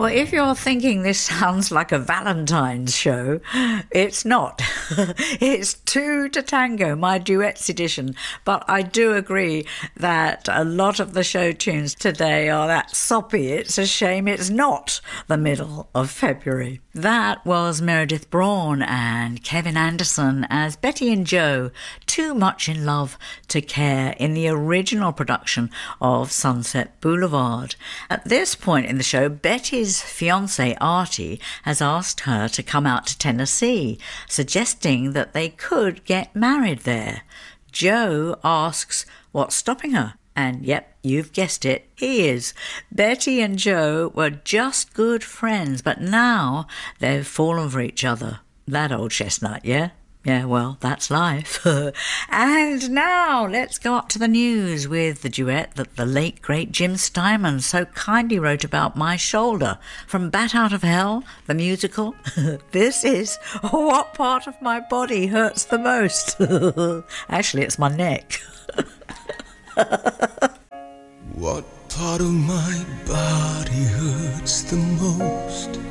Well, if you're thinking this sounds like a Valentine's show, it's not. It's Two to Tango, my duets edition. But I do agree that a lot of the show tunes today are that soppy. It's a shame it's not the middle of February. That was Meredith Braun and Kevin Anderson as Betty and Joe, Too Much in Love to Care, in the original production of Sunset Boulevard. At this point in the show, Betty's fiancé Artie has asked her to come out to Tennessee, suggesting that they could get married there. Joe asks what's stopping her. And yep, you've guessed it, he is. Betty and Joe were just good friends, but now they've fallen for each other. That old chestnut, yeah? Yeah, well, that's life. And now let's go up to the news with the duet that the late, great Jim Steinman so kindly wrote about, My Shoulder, from Bat Out of Hell, the musical. This is What Part of My Body Hurts the Most. Actually, it's my neck. What part of my body hurts the most?